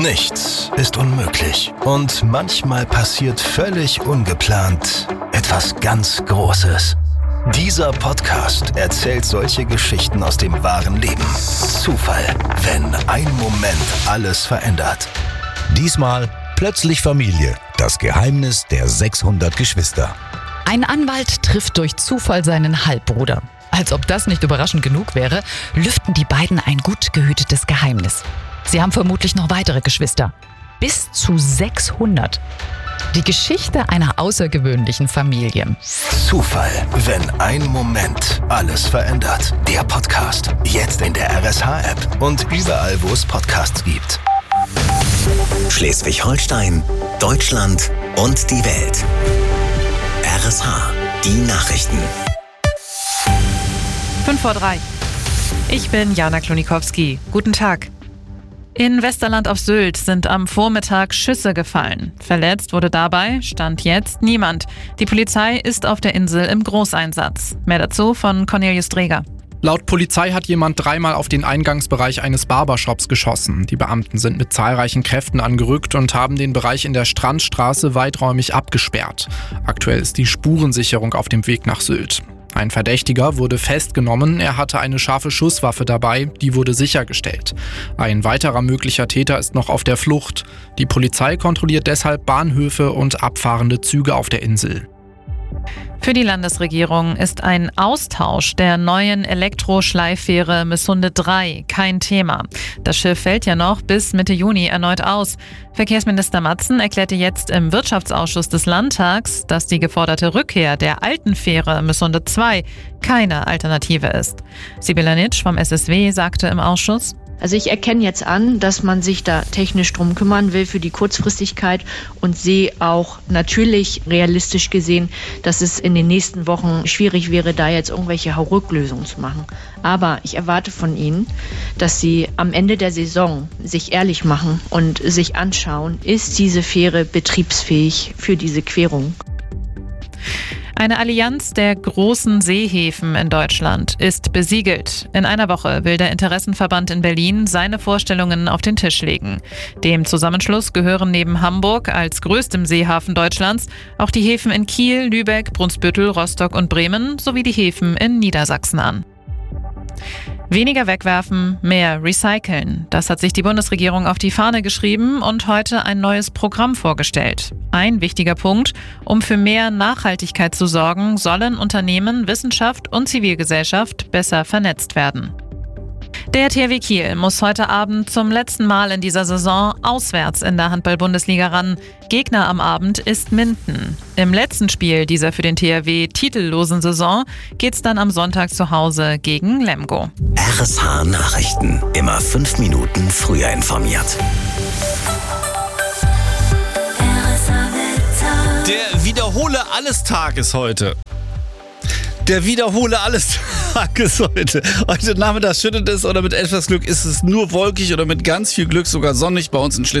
Nichts ist unmöglich. Und manchmal passiert völlig ungeplant etwas ganz Großes. Dieser Podcast erzählt solche Geschichten aus dem wahren Leben. Zufall, wenn ein Moment alles verändert. Diesmal plötzlich Familie. Das Geheimnis der 600 Geschwister. Ein Anwalt trifft durch Zufall seinen Halbbruder. Als ob das nicht überraschend genug wäre, lüften die beiden ein gut gehütetes Geheimnis. Sie haben vermutlich noch weitere Geschwister. Bis zu 600. Die Geschichte einer außergewöhnlichen Familie. Zufall, wenn ein Moment alles verändert. Der Podcast. Jetzt in der RSH-App und überall, wo es Podcasts gibt. Schleswig-Holstein, Deutschland und die Welt. RSH, die Nachrichten. 5:03. Ich bin Jana Klonikowski. Guten Tag. In Westerland auf Sylt sind am Vormittag Schüsse gefallen. Verletzt wurde dabei, Stand jetzt, niemand. Die Polizei ist auf der Insel im Großeinsatz. Mehr dazu von Cornelius Dreger. Laut Polizei hat jemand 3-mal auf den Eingangsbereich eines Barbershops geschossen. Die Beamten sind mit zahlreichen Kräften angerückt und haben den Bereich in der Strandstraße weiträumig abgesperrt. Aktuell ist die Spurensicherung auf dem Weg nach Sylt. Ein Verdächtiger wurde festgenommen, er hatte eine scharfe Schusswaffe dabei, die wurde sichergestellt. Ein weiterer möglicher Täter ist noch auf der Flucht. Die Polizei kontrolliert deshalb Bahnhöfe und abfahrende Züge auf der Insel. Für die Landesregierung ist ein Austausch der neuen Elektroschleiffähre Missunde 3 kein Thema. Das Schiff fällt ja noch bis Mitte Juni erneut aus. Verkehrsminister Matzen erklärte jetzt im Wirtschaftsausschuss des Landtags, dass die geforderte Rückkehr der alten Fähre Missunde 2 keine Alternative ist. Sibylla Nitsch vom SSW sagte im Ausschuss: Also ich erkenne jetzt an, dass man sich da technisch drum kümmern will für die Kurzfristigkeit und sehe auch natürlich realistisch gesehen, dass es in den nächsten Wochen schwierig wäre, da jetzt irgendwelche Hauruck-Lösungen zu machen. Aber ich erwarte von Ihnen, dass Sie am Ende der Saison sich ehrlich machen und sich anschauen, ist diese Fähre betriebsfähig für diese Querung? Eine Allianz der großen Seehäfen in Deutschland ist besiegelt. In einer Woche will der Interessenverband in Berlin seine Vorstellungen auf den Tisch legen. Dem Zusammenschluss gehören neben Hamburg als größtem Seehafen Deutschlands auch die Häfen in Kiel, Lübeck, Brunsbüttel, Rostock und Bremen sowie die Häfen in Niedersachsen an. Weniger wegwerfen, mehr recyceln. Das hat sich die Bundesregierung auf die Fahne geschrieben und heute ein neues Programm vorgestellt. Ein wichtiger Punkt: um für mehr Nachhaltigkeit zu sorgen, sollen Unternehmen, Wissenschaft und Zivilgesellschaft besser vernetzt werden. Der THW Kiel muss heute Abend zum letzten Mal in dieser Saison auswärts in der Handball-Bundesliga ran. Gegner am Abend ist Minden. Im letzten Spiel dieser für den THW titellosen Saison geht's dann am Sonntag zu Hause gegen Lemgo. RSH Nachrichten. Immer 5 Minuten früher informiert. Der Wiederhole-Alles-Tag ist heute. Der Wiederhole-Alles-Tag ist heute. Heute Nachmittag schüttet es oder mit etwas Glück ist es nur wolkig oder mit ganz viel Glück sogar sonnig bei uns in Schleswig.